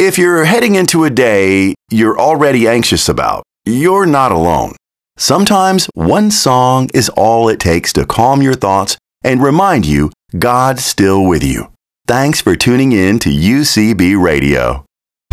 If you're heading into a day you're already anxious about, you're not alone. Sometimes one song is all it takes to calm your thoughts and remind you God's still with you. Thanks for tuning in to UCB Radio.